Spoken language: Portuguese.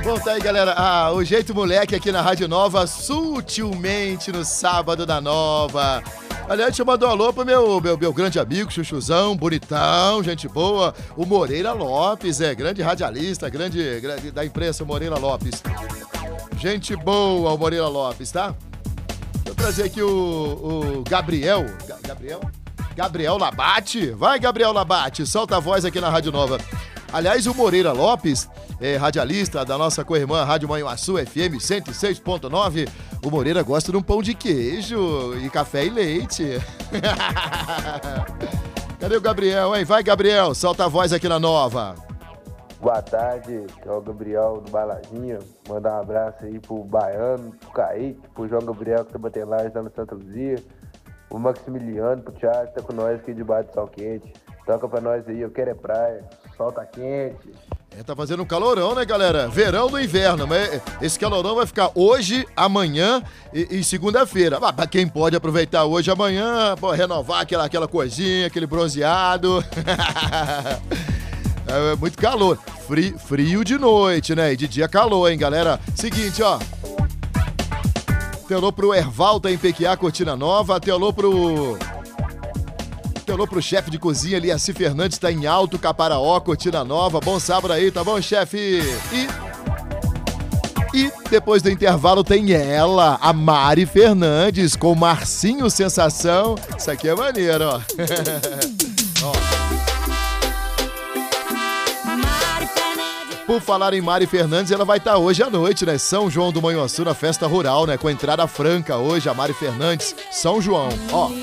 Bom, tá aí, galera. O Jeito Moleque aqui na Rádio Nova, sutilmente no sábado da Nova. Aliás, deixa eu mandar um alô pro meu grande amigo, chuchuzão, bonitão, gente boa, o Moreira Lopes, grande radialista, grande da imprensa, o Moreira Lopes. Gente boa, o Moreira Lopes, tá? Vou trazer aqui o Gabriel. Gabriel Labate. Vai, Gabriel Labate, solta a voz aqui na Rádio Nova. Aliás, o Moreira Lopes, radialista da nossa co-irmã Rádio Manhuaçu FM 106.9, o Moreira gosta de um pão de queijo e café e leite. Cadê o Gabriel, hein? Vai, Gabriel, solta a voz aqui na Nova. Boa tarde, que é o Gabriel do Balaginha. Mandar um abraço aí pro Baiano, pro Kaique, pro João Gabriel que tá batendo lá no Santa Luzia, pro Maximiliano, pro Thiago que tá com nós aqui debaixo do sol quente. Toca pra nós aí, eu quero é praia, sol tá quente. Tá fazendo um calorão, né, galera? Verão no inverno, mas esse calorão vai ficar hoje, amanhã e segunda-feira. Pra quem pode aproveitar hoje e amanhã, renovar aquela coisinha, aquele bronzeado. É muito calor. Frio de noite, né? E de dia calor, hein, galera? Seguinte, ó. Tem alô pro Erval, tá em Pequiá, Cortina Nova. Tem alô pro chefe de cozinha, Liaci Fernandes, tá em Alto Caparaó, Cortina Nova. Bom sábado aí, tá bom, chefe? E depois do intervalo tem ela, a Mari Fernandes, com Marcinho Sensação. Isso aqui é maneiro, ó. Ó. Por falar em Mari Fernandes, ela vai estar hoje à noite, né? São João do Manhuaçu, na festa rural, né? Com entrada franca hoje, a Mari Fernandes, São João, ó.